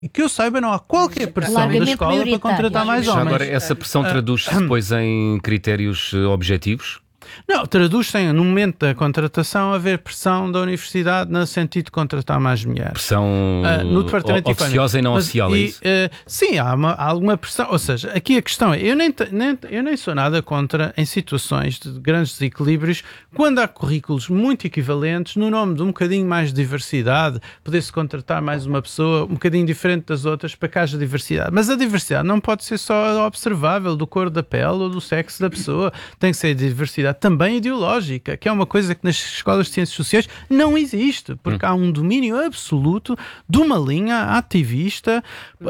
E que eu saiba, não há qualquer pressão da Largamente escola para contratar mais Já homens. agora, essa pressão traduz-se depois em critérios objetivos? Não, traduz-se no momento da contratação haver pressão da universidade no sentido de contratar mais mulheres. Pressão No departamento de oficiosa e não oficial, é isso? Sim, há alguma pressão. Ou seja, aqui a questão é, eu nem sou nada contra, em situações de grandes desequilíbrios, quando há currículos muito equivalentes, no nome de um bocadinho mais de diversidade, poder-se contratar mais uma pessoa um bocadinho diferente das outras para que haja diversidade. Mas a diversidade não pode ser só observável do cor da pele ou do sexo da pessoa. Tem que ser diversidade também ideológica, que é uma coisa que nas escolas de ciências sociais não existe, porque há um domínio absoluto de uma linha ativista,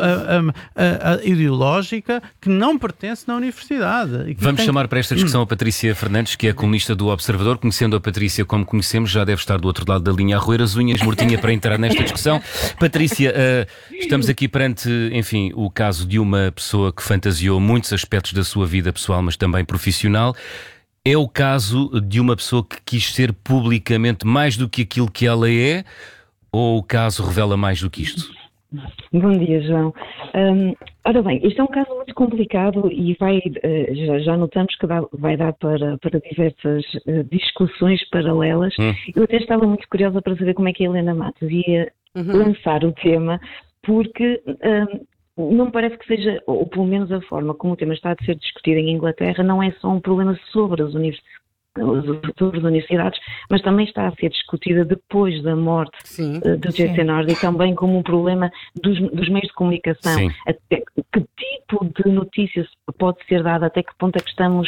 ideológica, que não pertence na universidade. Vamos chamar para esta discussão a Patrícia Fernandes, que é colunista do Observador. Conhecendo a Patrícia como conhecemos, já deve estar do outro lado da linha a roer as unhas, mortinha para entrar nesta discussão. Patrícia, estamos aqui perante, enfim, o caso de uma pessoa que fantasiou muitos aspectos da sua vida pessoal, mas também profissional. É o caso de uma pessoa que quis ser publicamente mais do que aquilo que ela é, ou o caso revela mais do que isto? Bom dia, João. Ora bem, este é um caso muito complicado e já notamos que vai dar para diversas discussões paralelas. Eu até estava muito curiosa para saber como é que a Helena Matos ia lançar o tema, porque não me parece que seja, ou pelo menos a forma como o tema está a ser discutido em Inglaterra, não é só um problema sobre as universidades, mas também está a ser discutida depois da morte do J.C. Nardi, também como um problema dos meios de comunicação. Até que tipo de notícias pode ser dada, até que ponto é que estamos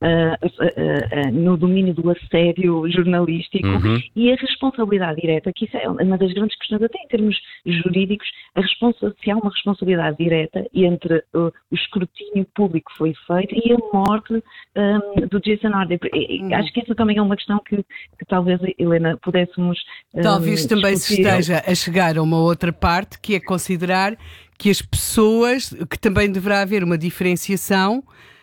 no domínio do assédio jornalístico e a responsabilidade direta, que isso é uma das grandes questões, até em termos jurídicos, se há uma responsabilidade direta entre o escrutínio público que foi feito e a morte do J.C. Nardi. Acho que essa também é uma questão que talvez, Helena, pudéssemos talvez também se esteja a chegar a uma outra parte, que é considerar que as pessoas, que também deverá haver uma diferenciação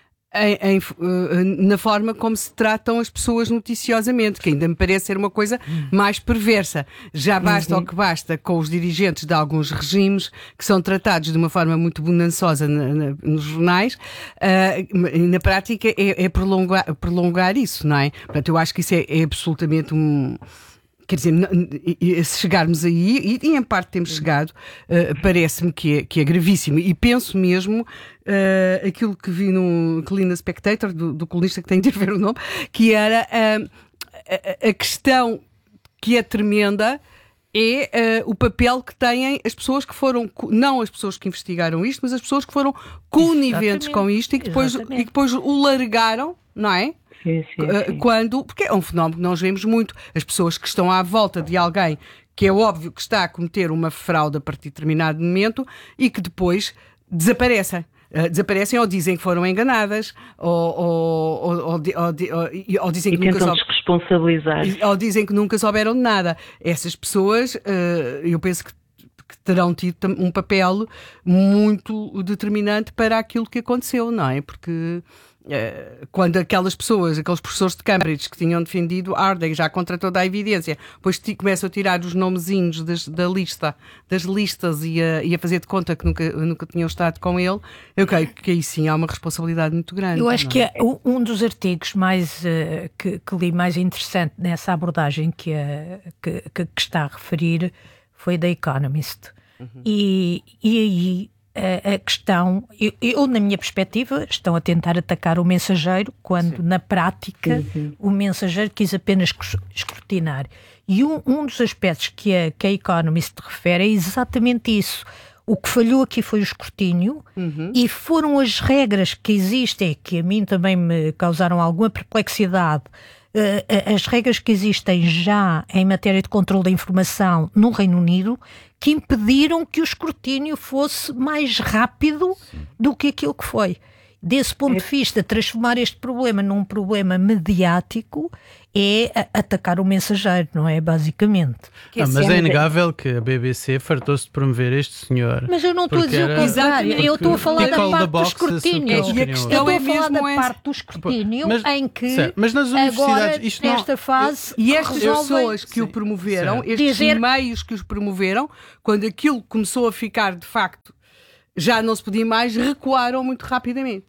na forma como se tratam as pessoas noticiosamente, que ainda me parece ser uma coisa mais perversa. Já basta o que basta com os dirigentes de alguns regimes que são tratados de uma forma muito bonançosa nos jornais, e na prática é prolongar isso, não é? Portanto, eu acho que isso é absolutamente quer dizer, se chegarmos aí, e em parte temos chegado, parece-me que é gravíssimo. E penso mesmo aquilo que vi que li na Spectator, do colunista que tem de ver o nome, que era a questão que é tremenda, é o papel que têm as pessoas que foram, não as pessoas que investigaram isto, mas as pessoas que foram coniventes com isto e que depois o largaram, não é? Sim. Porque é um fenómeno que nós vemos muito, as pessoas que estão à volta de alguém que é óbvio que está a cometer uma fraude a partir de determinado momento e que depois desaparecem ou dizem que foram enganadas ou dizem que nunca responsabilizar. Ou dizem que nunca souberam de nada. Essas pessoas, eu penso que terão tido um papel muito determinante para aquilo que aconteceu, não é? Porque quando aqueles professores de Cambridge que tinham defendido Ardern já contra toda a evidência, depois começam a tirar os nomezinhos das listas e a fazer de conta que nunca tinham estado com ele, eu creio que aí sim há uma responsabilidade muito grande. Eu acho que é um dos artigos mais que li mais interessante nessa abordagem que está a referir foi da Economist. E aí a questão, eu na minha perspectiva, estão a tentar atacar o mensageiro quando na prática o mensageiro quis apenas escrutinar. E um dos aspectos que a Economist refere é exatamente isso. O que falhou aqui foi o escrutínio e foram as regras que existem, que a mim também me causaram alguma perplexidade, as regras que existem já em matéria de controle da informação no Reino Unido, que impediram que o escrutínio fosse mais rápido do que aquilo que foi. Desse ponto de vista, transformar este problema num problema mediático é atacar o mensageiro, não é? Basicamente. Mas é inegável que a BBC fartou-se de promover este senhor. Mas eu não estou a dizer o contrário. Eu estou a falar da parte do escrutínio. Eu estou a falar da parte do escrutínio em que mas nas universidades, agora, nesta fase... E estas pessoas que o promoveram, estes meios que os promoveram, quando aquilo começou a ficar, de facto, já não se podia mais, recuaram muito rapidamente.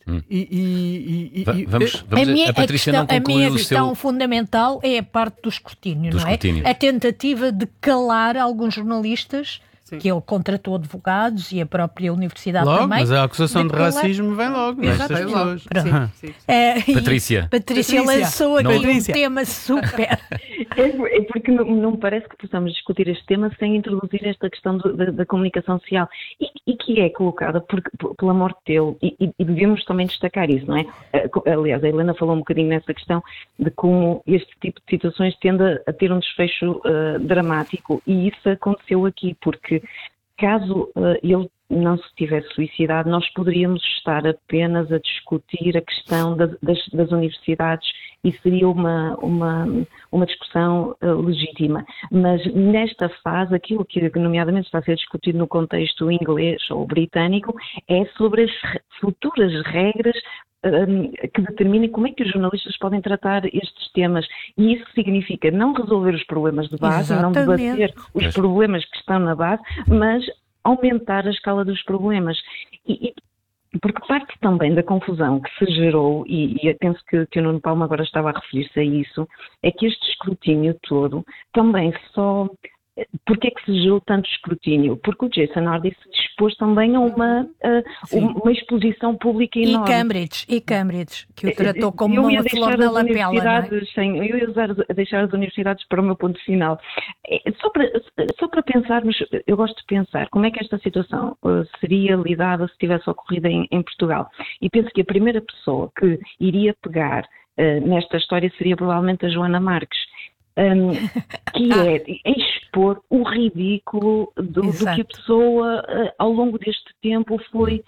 A Patrícia não concluiu a minha questão fundamental é a parte do escrutínio, não é? A tentativa de calar alguns jornalistas, que ele contratou advogados e a própria universidade também. Mas a acusação de racismo vem logo nestas pessoas. Patrícia lançou aqui um tema super... É porque não me parece que possamos discutir este tema sem introduzir esta questão da comunicação social e que é colocada pela morte dele e devemos também destacar isso, não é? Aliás, a Helena falou um bocadinho nessa questão de como este tipo de situações tende a ter um desfecho dramático e isso aconteceu aqui porque caso ele não se tivesse suicidado, nós poderíamos estar apenas a discutir a questão das universidades e seria uma discussão legítima. Mas nesta fase, aquilo que nomeadamente está a ser discutido no contexto inglês ou britânico é sobre as futuras regras que determinem como é que os jornalistas podem tratar estes temas. E isso significa não resolver os problemas de base, não debater os problemas que estão na base, mas aumentar a escala dos problemas. Porque parte também da confusão que se gerou, e eu penso que o Nuno Palma agora estava a referir-se a isso, é que este escrutínio todo também só... Porquê é que se gerou tanto escrutínio? Porque o Jason Hardy se dispôs também a uma exposição pública enorme. E Cambridge, que o tratou como uma flor na lapela. Eu ia deixar as universidades para o meu ponto final. Só para pensarmos, eu gosto de pensar como é que esta situação seria lidada se tivesse ocorrido em Portugal. E penso que a primeira pessoa que iria pegar nesta história seria provavelmente a Joana Marques. Que é expor o ridículo do que a pessoa ao longo deste tempo foi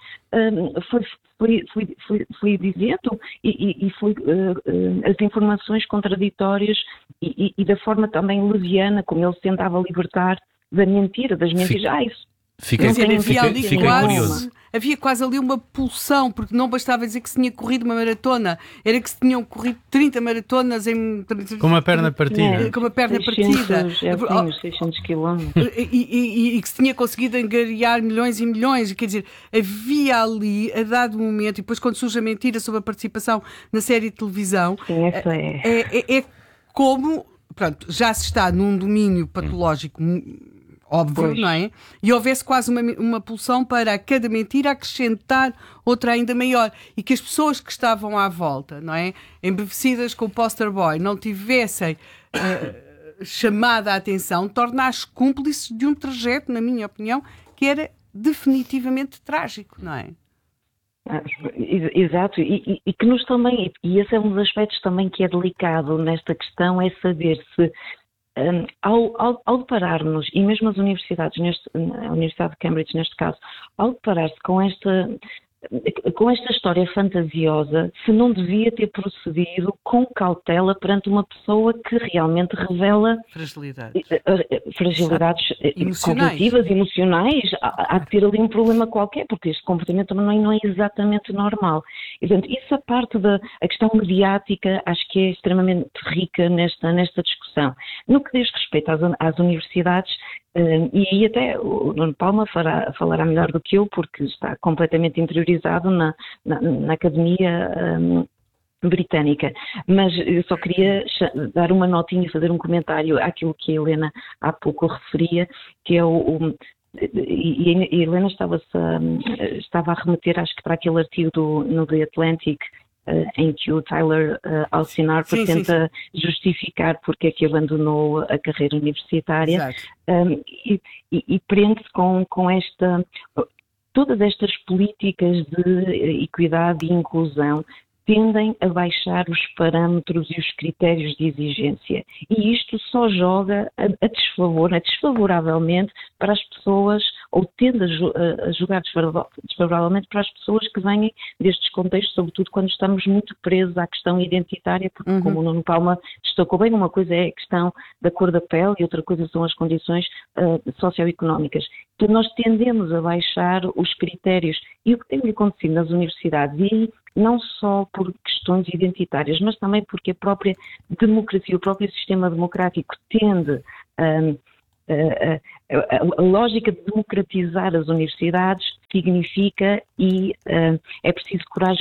dizendo e foi as informações contraditórias e da forma também leviana como ele se tentava libertar das mentiras. Fiquei curioso. Havia quase ali uma pulsão, porque não bastava dizer que se tinha corrido uma maratona, era que se tinham corrido 30 maratonas com uma perna partida. Com uma perna partida. 600 quilómetros. E que se tinha conseguido angariar milhões e milhões. Quer dizer, havia ali, a dado momento, e depois quando surge a mentira sobre a participação na série de televisão, é como, pronto, já se está num domínio patológico óbvio, não é? E houvesse quase uma pulsão para a cada mentira acrescentar outra ainda maior. E que as pessoas que estavam à volta, não é? Embevecidas com o poster boy, não tivessem chamado a atenção, torna-as cúmplices de um trajeto, na minha opinião, que era definitivamente trágico, não é? Exato, e que nos também, e esse é um dos aspectos também que é delicado nesta questão, é saber se ao deparar-nos, e mesmo as universidades, a Universidade de Cambridge neste caso, ao deparar-se com esta história fantasiosa, se não devia ter procedido com cautela perante uma pessoa que realmente revela fragilidades cognitivas, emocionais, há de ter ali um problema qualquer, porque este comportamento também não é exatamente normal. E, portanto, isso a parte a questão mediática, acho que é extremamente rica nesta discussão. No que diz respeito às universidades, e aí até o Nuno Palma falará melhor do que eu, porque está completamente interiorizado na academia britânica. Mas eu só queria dar uma notinha e fazer um comentário àquilo que a Helena há pouco referia, que é e a Helena estava a remeter, acho que para aquele artigo no The Atlantic, em que o Tyler Alcinar tenta justificar porque é que abandonou a carreira universitária, e prende-se com todas estas políticas de equidade e inclusão tendem a baixar os parâmetros e os critérios de exigência. E isto só joga desfavoravelmente para as pessoas, ou tende a jogar desfavoravelmente para as pessoas que vêm destes contextos, sobretudo quando estamos muito presos à questão identitária, porque como o Nuno Palma destacou bem, uma coisa é a questão da cor da pele e outra coisa são as condições socioeconómicas. Então nós tendemos a baixar os critérios. E o que tem acontecido nas universidades, e não só por questões identitárias, mas também porque a própria democracia, o próprio sistema democrático tende a lógica de democratizar as universidades significa é preciso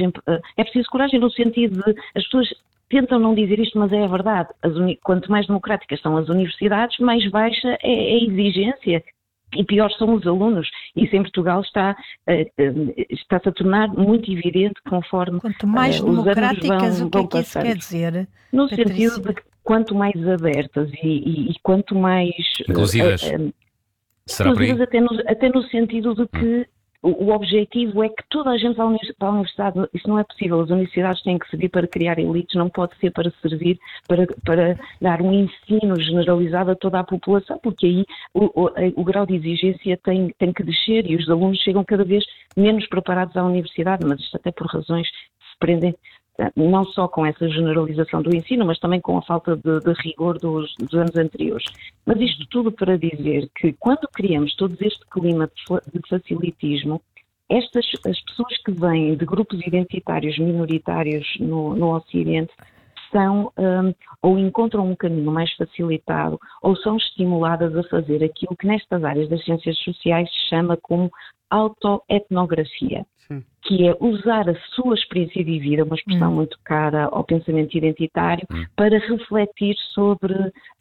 coragem no sentido de as pessoas tentam não dizer isto, mas é a verdade. Quanto mais democráticas são as universidades, mais baixa é a exigência. E piores são os alunos. Isso em Portugal está-se a tornar muito evidente conforme quanto mais democráticas, o que é que isso quer dizer? No sentido de que quanto mais abertas e quanto mais... Inclusivas. Será por aí? Até no sentido de que o objetivo é que toda a gente vá para a universidade. Isso não é possível. As universidades têm que servir para criar elites, não pode ser para servir para dar um ensino generalizado a toda a população, porque aí o grau de exigência tem que descer e os alunos chegam cada vez menos preparados à universidade, mas isto até por razões que se prendem não só com essa generalização do ensino, mas também com a falta de rigor dos anos anteriores. Mas isto tudo para dizer que quando criamos todo este clima de facilitismo, as pessoas que vêm de grupos identitários minoritários no Ocidente são ou encontram um caminho mais facilitado ou são estimuladas a fazer aquilo que nestas áreas das ciências sociais se chama como autoetnografia. Que é usar a sua experiência de vida, uma expressão muito cara ao pensamento identitário, para refletir sobre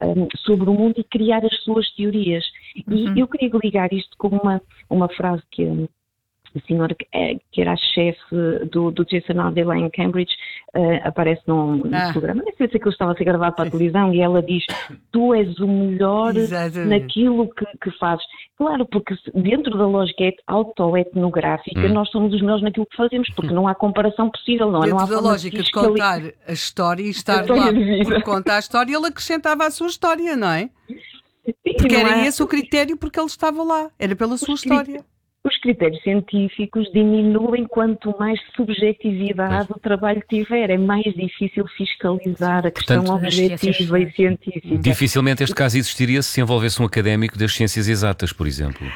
o mundo e criar as suas teorias. E eu queria ligar isto com uma frase que a senhora que era a chefe do Jason Hardy lá em Cambridge aparece num programa, não sei se aquilo estava a ser gravado para a televisão, e ela diz: tu és o melhor naquilo que fazes. Claro, porque dentro da lógica autoetnográfica nós somos os melhores naquilo que fazemos, porque não há comparação possível. Dentro não há da lógica de contar a história e estar lá por contar a história, ele acrescentava a sua história, não é? Porque era esse o critério, porque ele estava lá, era pela sua história. Os critérios científicos diminuem quanto mais subjetividade o trabalho tiver. É mais difícil fiscalizar a questão objetiva e científica. Dificilmente este caso existiria se envolvesse um académico das ciências exatas, por exemplo.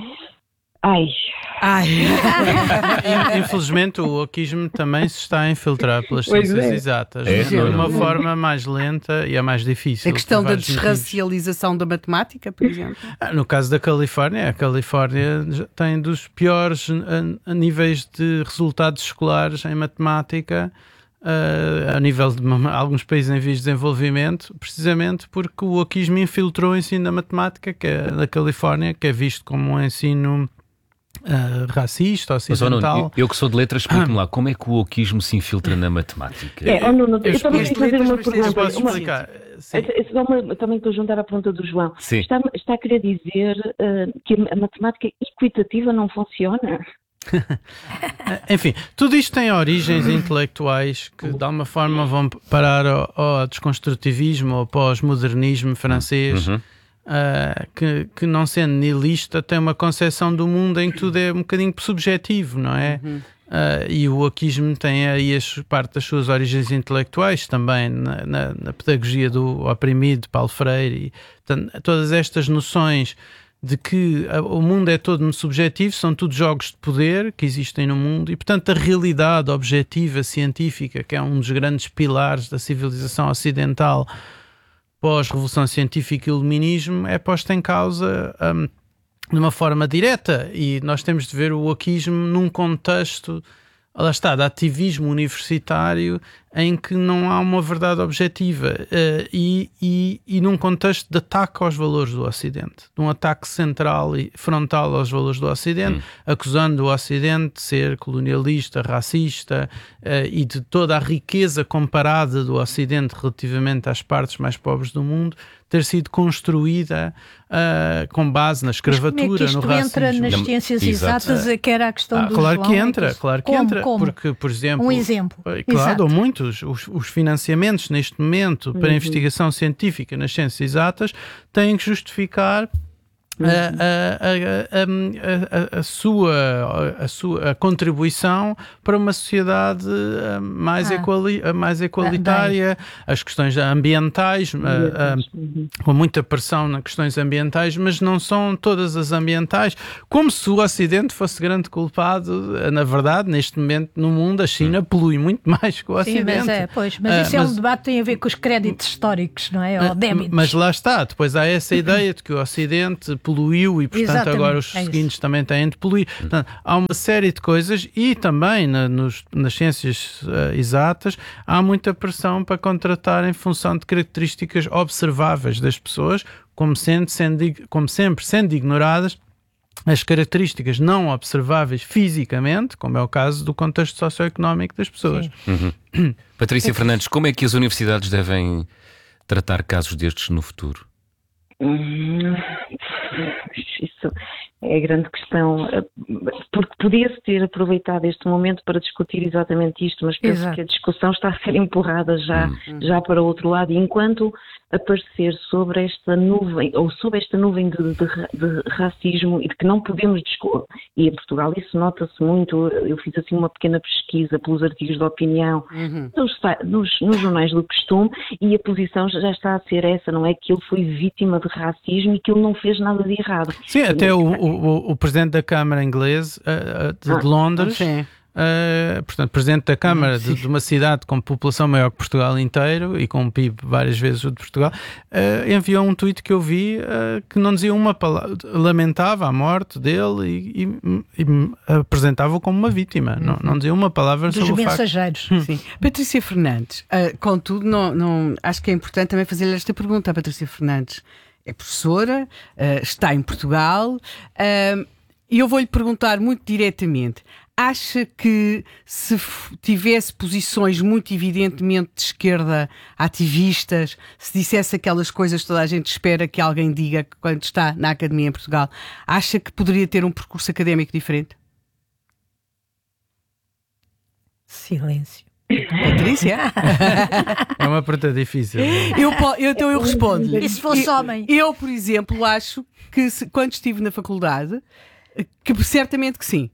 Infelizmente o wokeismo também se está a infiltrar pelas ciências exatas de uma forma mais lenta e é mais difícil. A questão da desracialização da matemática, por exemplo. No caso da Califórnia, a Califórnia tem dos piores níveis de resultados escolares em matemática a nível de alguns países em vias de desenvolvimento, precisamente porque o wokeismo infiltrou o ensino da matemática, que é da Califórnia, que é visto como um ensino racista, ocidental. Eu que sou de letras, explique-me lá, como é que o wokeismo se infiltra na matemática? Eu também quero fazer uma pergunta. Posso explicar? Também estou a juntar à pergunta do João. Sim. Está a querer dizer que a matemática equitativa não funciona? Enfim, tudo isto tem origens intelectuais que de alguma forma vão parar ao desconstrutivismo, ao pós-modernismo francês. Que não sendo nihilista tem uma concepção do mundo em que tudo é um bocadinho subjetivo, não é? E o wokeismo tem aí parte das suas origens intelectuais também na pedagogia do oprimido, Paulo Freire, e todas estas noções de que o mundo é todo subjetivo, são tudo jogos de poder que existem no mundo e, portanto, a realidade objetiva, científica, que é um dos grandes pilares da civilização ocidental pós-revolução científica e iluminismo, é posta em causa de uma forma direta, e nós temos de ver o wokeismo num contexto, lá está, de ativismo universitário em que não há uma verdade objetiva e num contexto de ataque aos valores do Ocidente, de um ataque central e frontal aos valores do Ocidente, acusando o Ocidente de ser colonialista, racista e de toda a riqueza comparada do Ocidente relativamente às partes mais pobres do mundo ter sido construída com base na escravatura, no racismo. Entra nas ciências exatas, que era a questão do claro que entra, como? Porque, por exemplo... Um exemplo. Claro, ou muitos. Os financiamentos, neste momento, para a investigação científica nas ciências exatas, têm que justificar a sua contribuição para uma sociedade mais igualitária, as questões ambientais, com muita pressão nas questões ambientais, mas não são todas as ambientais, como se o Ocidente fosse grande culpado. Na verdade, neste momento no mundo, a China polui muito mais que o Ocidente. Mas isso é um debate que tem a ver com os créditos históricos, não é? Ou débitos. Mas lá está, depois há essa ideia de que o Ocidente poluiu e, portanto, exatamente, agora os seguintes também têm de poluir. Portanto, há uma série de coisas e também nas ciências exatas há muita pressão para contratar em função de características observáveis das pessoas, como sempre sendo ignoradas as características não observáveis fisicamente, como é o caso do contexto socioeconómico das pessoas. Patrícia Fernandes, como é que as universidades devem tratar casos destes no futuro? Isso é a grande questão, porque podia-se ter aproveitado este momento para discutir exatamente isto, mas penso que a discussão está a ser empurrada já para o outro lado, e enquanto aparecer sobre esta nuvem, ou sob esta nuvem de racismo, e de que não podemos discutir, e em Portugal isso nota-se muito. Eu fiz assim uma pequena pesquisa pelos artigos de opinião nos jornais do costume, e a posição já está a ser essa, não é que ele foi vítima de racismo e que ele não fez nada de errado. Sim, até o presidente da Câmara inglesa de Londres, portanto, presidente da Câmara de uma cidade com população maior que Portugal inteiro e com um PIB várias vezes o de Portugal, enviou um tweet que eu vi que não dizia uma palavra, lamentava a morte dele e apresentava-o como uma vítima, não dizia uma palavra sobre o facto. Dos mensageiros. Sim. Patrícia Fernandes, contudo, não, acho que é importante também fazer-lhe esta pergunta. A Patrícia Fernandes é professora, está em Portugal, e eu vou-lhe perguntar muito diretamente: acha que se tivesse posições muito evidentemente de esquerda, ativistas, se dissesse aquelas coisas que toda a gente espera que alguém diga quando está na academia em Portugal, acha que poderia ter um percurso académico diferente? Silêncio. Patrícia? É uma pergunta difícil. Então eu respondo-lhe. E se fosse homem? Eu, por exemplo, acho que quando estive na faculdade, que certamente que sim.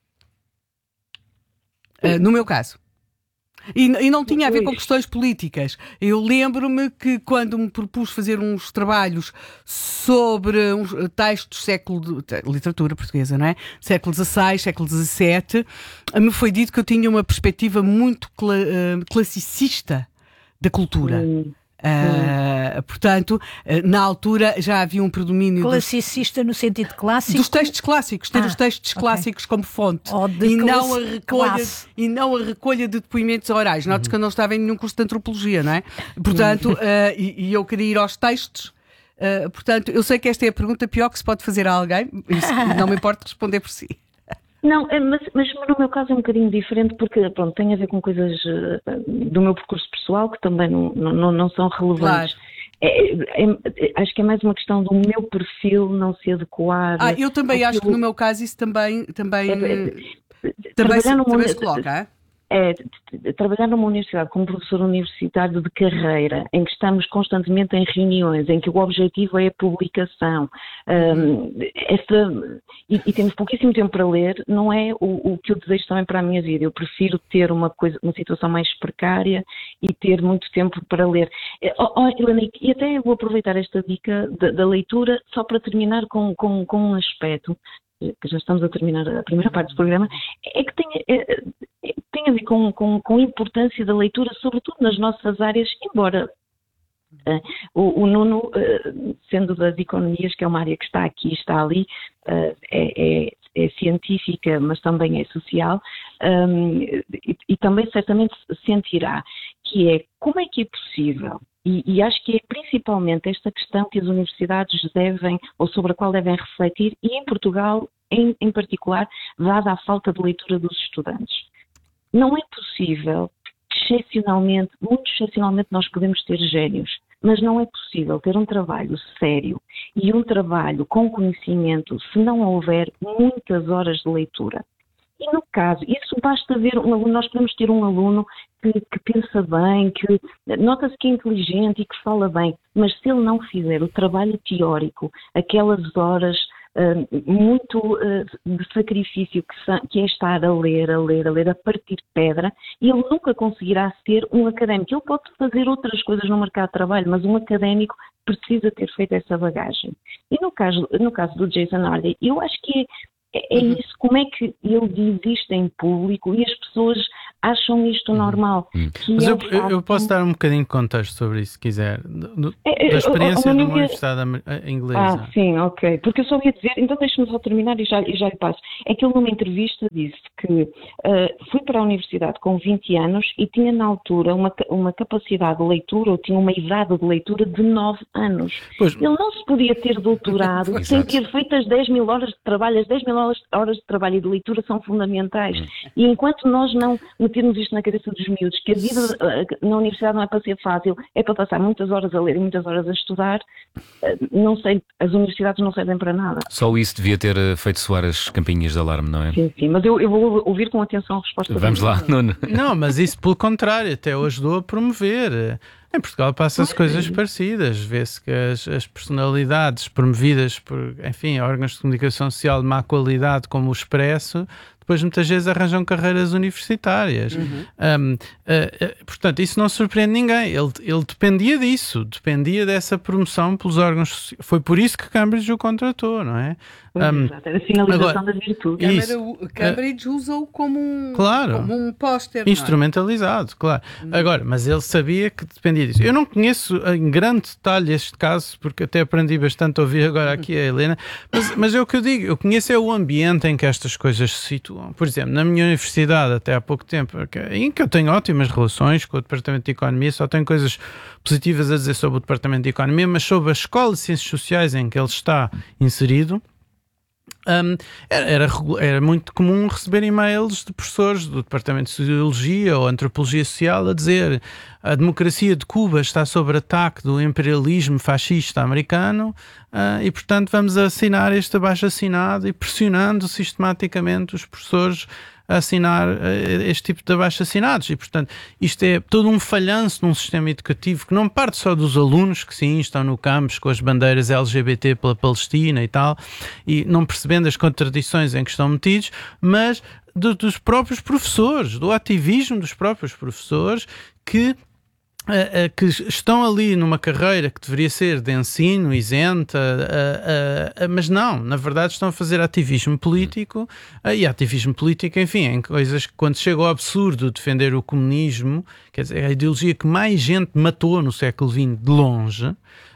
No meu caso. E não tinha a ver com questões políticas. Eu lembro-me que quando me propus fazer uns trabalhos sobre uns textos literatura portuguesa, não é? Século XVI, século XVII, me foi dito que eu tinha uma perspectiva muito classicista da cultura. Portanto, na altura já havia um predomínio classicista no sentido clássico dos textos clássicos, ter os textos clássicos como fonte e não a recolha de depoimentos orais. Note que eu não estava em nenhum curso de antropologia, não é? Portanto, e eu queria ir aos textos. Portanto, eu sei que esta é a pergunta pior que se pode fazer a alguém, não me importa responder por si. Não, mas no meu caso é um bocadinho diferente, porque pronto, tem a ver com coisas do meu percurso pessoal que também não são relevantes. Claro. Acho que é mais uma questão do meu perfil não se adequar. Eu também acho que no meu caso isso também se coloca. Trabalhar numa universidade como professor universitário de carreira, em que estamos constantemente em reuniões, em que o objetivo é a publicação, e temos pouquíssimo tempo para ler, não é o que eu desejo também para a minha vida. Eu prefiro ter uma situação mais precária e ter muito tempo para ler. Helena, e até vou aproveitar esta dica da leitura só para terminar com um aspecto, que já estamos a terminar a primeira parte do programa, é que tem a ver com a importância da leitura, sobretudo nas nossas áreas, embora o Nuno, sendo das economias, que é uma área que está aqui, está ali, é científica, mas também é social, e também certamente sentirá que é como é que é possível. E acho que é principalmente esta questão que as universidades devem, ou sobre a qual devem refletir, e em Portugal, em particular, dada a falta de leitura dos estudantes. Não é possível, muito excepcionalmente, nós podemos ter génios, Mas não é possível ter um trabalho sério e um trabalho com conhecimento se não houver muitas horas de leitura. E no caso, isso basta ver um aluno, nós podemos ter um aluno que pensa bem, que nota-se que é inteligente e que fala bem, mas se ele não fizer o trabalho teórico, aquelas horas muito de sacrifício que é estar a ler, a partir pedra, e ele nunca conseguirá ser um académico. Ele pode fazer outras coisas no mercado de trabalho, mas um académico precisa ter feito essa bagagem. E no caso do Jason Hardy, eu acho que é isso, como é que ele diz isto em público e as pessoas acham isto normal. Mas eu posso dar um bocadinho de contexto sobre isso, se quiser, da experiência de uma universidade inglesa. Sim, ok. Porque eu só ia dizer, então deixe-me só terminar e já lhe passo. É que ele numa entrevista disse que fui para a universidade com 20 anos e tinha na altura uma capacidade de leitura, ou tinha uma idade de leitura de 9 anos. Pois. Ele não se podia ter doutorado sem ter feito as 10 mil horas de trabalho. As 10 mil horas de trabalho e de leitura são fundamentais. E enquanto nós não metermos isto na cabeça dos miúdos, que a vida na universidade não é para ser fácil, é para passar muitas horas a ler e muitas horas a estudar, não sei, as universidades não servem para nada. Só isso devia ter feito soar as campainhas de alarme, não é? Sim, mas eu vou ouvir com atenção a resposta. Vamos lá, Nuno. Não, mas isso pelo contrário, até o ajudou a promover. Em Portugal passa-se coisas parecidas, vê-se que as personalidades promovidas por, enfim, órgãos de comunicação social de má qualidade como o Expresso, depois muitas vezes arranjam carreiras universitárias. Portanto, isso não surpreende ninguém. Ele dependia disso, dependia dessa promoção pelos órgãos. Foi por isso que Cambridge o contratou, não é? Era a sinalização da virtude. Cambridge usa-o como um póster. Instrumentalizado, claro. Agora, mas ele sabia que dependia disso. Eu não conheço em grande detalhe este caso, porque até aprendi bastante a ouvir agora aqui a Helena, mas é o que eu digo, eu conheço o ambiente em que estas coisas se situam. Por exemplo, na minha universidade, até há pouco tempo, em que eu tenho ótimas relações com o Departamento de Economia, só tenho coisas positivas a dizer sobre o Departamento de Economia, mas sobre a Escola de Ciências Sociais em que ele está inserido, era muito comum receber e-mails de professores do Departamento de Sociologia ou Antropologia Social a dizer: a democracia de Cuba está sob ataque do imperialismo fascista americano e, portanto, vamos assinar este abaixo-assinado, e pressionando sistematicamente os professores a assinar este tipo de abaixo-assinados. E, portanto, isto é todo um falhanço num sistema educativo que não parte só dos alunos que sim estão no campus com as bandeiras LGBT pela Palestina e tal, e não percebendo as contradições em que estão metidos, mas dos próprios professores, do ativismo dos próprios professores que estão ali numa carreira que deveria ser de ensino, isenta, mas não, na verdade estão a fazer ativismo político, e ativismo político, enfim, em coisas que, quando chega ao absurdo defender o comunismo, quer dizer, a ideologia que mais gente matou no século XX de longe,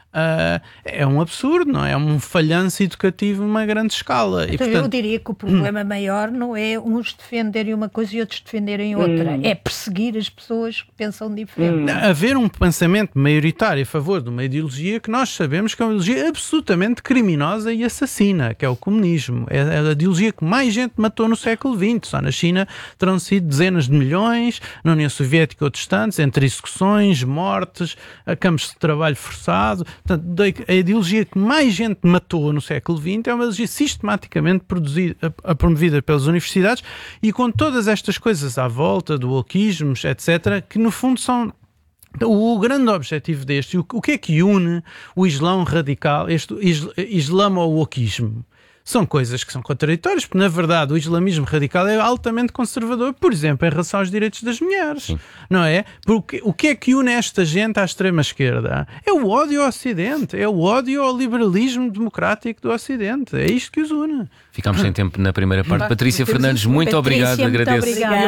é um absurdo, não é? É um falhanço educativo numa grande escala. Então, eu diria que o problema maior não é uns defenderem uma coisa e outros defenderem outra. É perseguir as pessoas que pensam diferente. Haver um pensamento maioritário a favor de uma ideologia que nós sabemos que é uma ideologia absolutamente criminosa e assassina, que é o comunismo. É a ideologia que mais gente matou no século XX. Só na China terão sido dezenas de milhões, na União Soviética outros tantos, entre execuções, mortes, campos de trabalho forçado. Portanto, a ideologia que mais gente matou no século XX é uma ideologia sistematicamente promovida pelas universidades, e com todas estas coisas à volta, do wokeismo, etc., que no fundo são o grande objetivo deste. O que é que une o Islão radical, este Islão ao wokeismo? São coisas que são contraditórias, porque na verdade o islamismo radical é altamente conservador, por exemplo, em relação aos direitos das mulheres. Sim. Não é? Porque o que é que une esta gente à extrema-esquerda? É o ódio ao Ocidente, é o ódio ao liberalismo democrático do Ocidente. É isto que os une. Ficámos sem tempo na primeira parte. Patrícia Fernandes, muito obrigado. Agradeço.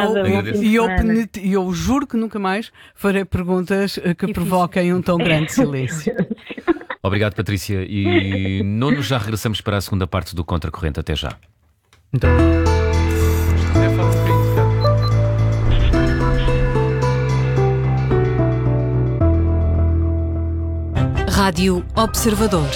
E eu juro que nunca mais farei perguntas que provoquem um tão grande silêncio. Obrigado, Patrícia. E Nuno, já regressamos para a segunda parte do Contracorrente. Até já. Então, Rádio Observador.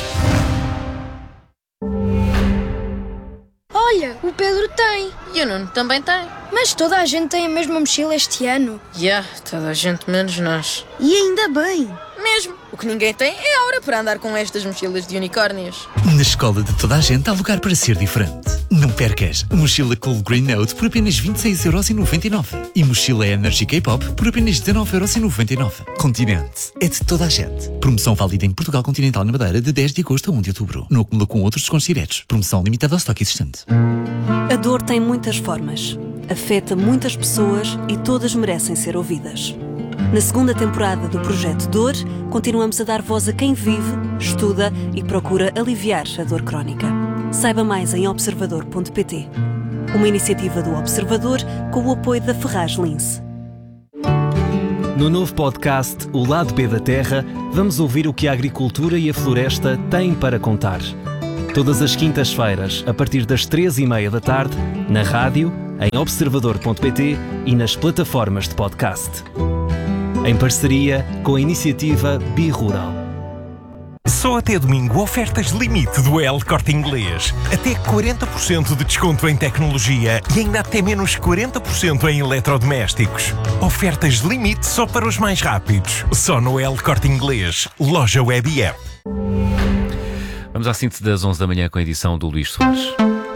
Olha, o Pedro tem. E o Nuno também tem. Mas toda a gente tem a mesma mochila este ano. Toda a gente menos nós. E ainda bem. Mesmo. O que ninguém tem é aura para andar com estas mochilas de unicórnios. Na escola de toda a gente há lugar para ser diferente. Não percas! Mochila Cool Green Note por apenas 26,99€ e mochila Energy K-Pop por apenas 19,99€. Continente é de toda a gente. Promoção válida em Portugal Continental na Madeira de 10 de agosto a 1 de outubro. Não acumula com outros descontos diretos. Promoção limitada ao estoque existente. A dor tem muitas formas. Afeta muitas pessoas e todas merecem ser ouvidas. Na segunda temporada do Projeto Dor, continuamos a dar voz a quem vive, estuda e procura aliviar a dor crónica. Saiba mais em observador.pt. Uma iniciativa do Observador com o apoio da Ferraz Lince. No novo podcast O Lado B da Terra, vamos ouvir o que a agricultura e a floresta têm para contar. Todas as quintas-feiras, a partir das 15h30 da tarde, na rádio, em observador.pt e nas plataformas de podcast. Em parceria com a iniciativa Bi-Rural. Só até domingo, ofertas limite do El Corte Inglês. Até 40% de desconto em tecnologia e ainda até menos 40% em eletrodomésticos. Ofertas limite só para os mais rápidos. Só no El Corte Inglês, loja web e app. Vamos à síntese das 11 da manhã com a edição do Luís Soares.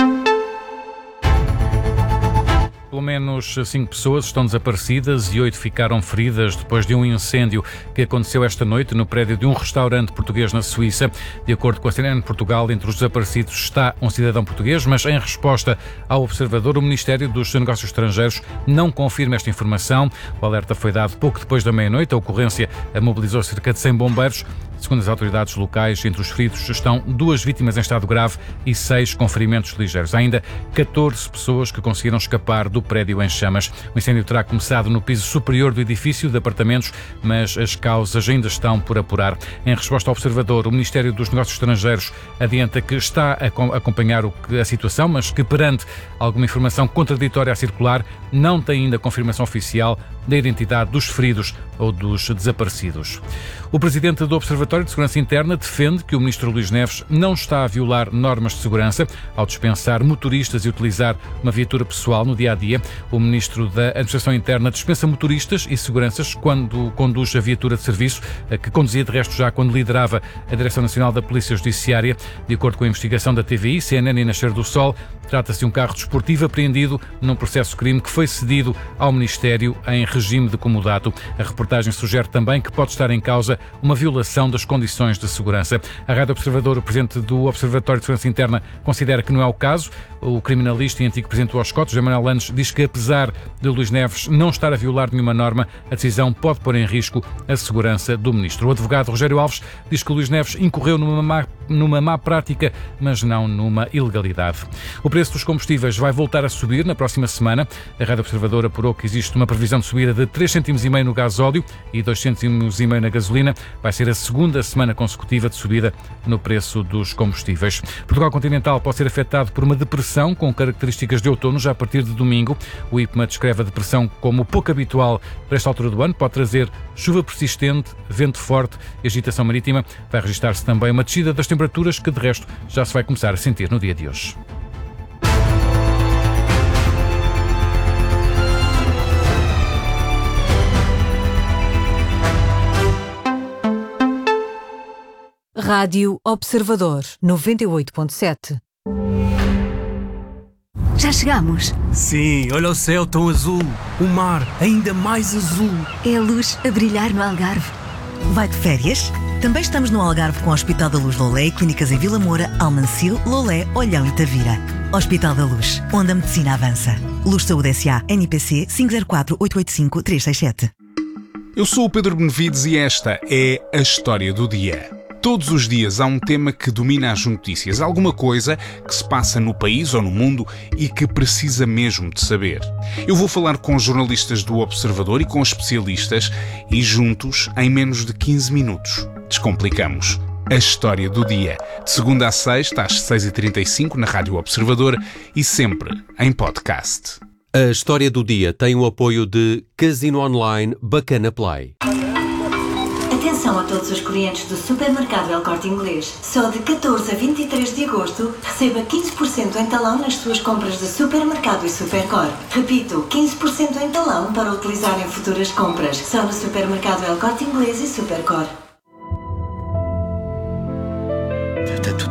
Pelo menos 5 pessoas estão desaparecidas e 8 ficaram feridas depois de um incêndio que aconteceu esta noite no prédio de um restaurante português na Suíça. De acordo com a CNN Portugal, entre os desaparecidos está um cidadão português, mas em resposta ao Observador, o Ministério dos Negócios Estrangeiros não confirma esta informação. O alerta foi dado pouco depois da meia-noite. A ocorrência mobilizou cerca de 100 bombeiros. Segundo as autoridades locais, entre os feridos estão 2 vítimas em estado grave e 6 com ferimentos ligeiros. Há ainda 14 pessoas que conseguiram escapar do prédio em chamas. O incêndio terá começado no piso superior do edifício de apartamentos, mas as causas ainda estão por apurar. Em resposta ao Observador, o Ministério dos Negócios Estrangeiros adianta que está a acompanhar a situação, mas que perante alguma informação contraditória a circular, não tem ainda confirmação oficial da identidade dos feridos ou dos desaparecidos. O presidente do Observatório de Segurança Interna defende que o ministro Luís Neves não está a violar normas de segurança ao dispensar motoristas e utilizar uma viatura pessoal no dia-a-dia. O ministro da Administração Interna dispensa motoristas e seguranças quando conduz a viatura de serviço, que conduzia de resto já quando liderava a Direção Nacional da Polícia Judiciária. De acordo com a investigação da TVI, CNN e Nascer do Sol, trata-se de um carro desportivo apreendido num processo crime que foi cedido ao Ministério em regime de comodato. A reportagem sugere também que pode estar em causa uma violação das condições de segurança. A Rádio Observador, o presidente do Observatório de Segurança Interna, considera que não é o caso. O criminalista e antigo presidente do OSCOT, José Manuel Landes, diz que apesar de Luís Neves não estar a violar nenhuma norma, a decisão pode pôr em risco a segurança do ministro. O advogado Rogério Alves diz que Luís Neves incorreu numa má prática, mas não numa ilegalidade. O preço dos combustíveis vai voltar a subir na próxima semana. A Rádio Observador apurou que existe uma previsão de subida de 3,5 cêntimos no gásóleo e 2,5 cêntimos na gasolina. Vai ser a segunda semana consecutiva de subida no preço dos combustíveis. Portugal continental pode ser afetado por uma depressão com características de outono já a partir de domingo. O IPMA descreve a depressão como pouco habitual para esta altura do ano. Pode trazer chuva persistente, vento forte e agitação marítima. Vai registrar-se também uma descida das temperaturas que, de resto, já se vai começar a sentir no dia de hoje. Rádio Observador 98.7. Já chegamos? Sim, olha o céu tão azul, o mar ainda mais azul. É a luz a brilhar no Algarve. Vai de férias? Também estamos no Algarve com o Hospital da Luz Lolé e clínicas em Vila Moura, Almancil, Lolé, Olhão e Tavira. Hospital da Luz, onde a medicina avança. Luz Saúde S.A. NPC 504-885-367. Eu sou o Pedro Benevides e esta é a História do Dia. Todos os dias há um tema que domina as notícias, alguma coisa que se passa no país ou no mundo e que precisa mesmo de saber. Eu vou falar com jornalistas do Observador e com especialistas e juntos, em menos de 15 minutos, descomplicamos a História do Dia. De segunda a sexta, às 6h35 na Rádio Observador e sempre em podcast. A História do Dia tem o apoio de Casino Online Bacana Play. Atenção a todos os clientes do Supermercado El Corte Inglês. Só de 14 a 23 de agosto, receba 15% em talão nas suas compras de supermercado e Supercor. Repito, 15% em talão para utilizar em futuras compras. Só no Supermercado El Corte Inglês e Supercor.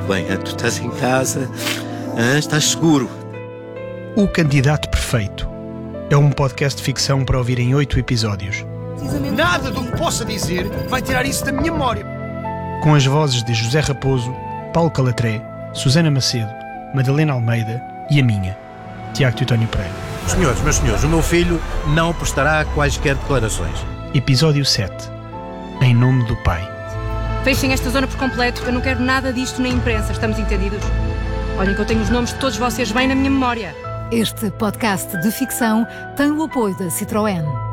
bem, tu estás em casa, estás seguro. O Candidato Perfeito é um podcast de ficção para ouvir em 8 episódios. Nada do que possa dizer vai tirar isso da minha memória. Com as vozes de José Raposo, Paulo Calatré, Susana Macedo, Madalena Almeida e a minha, Tiago Teutónio Pereira. Senhores, meus senhores, o meu filho não prestará quaisquer declarações. Episódio 7. Em nome do Pai. Fechem esta zona por completo, eu não quero nada disto na imprensa, estamos entendidos? Olhem que eu tenho os nomes de todos vocês bem na minha memória. Este podcast de ficção tem o apoio da Citroën.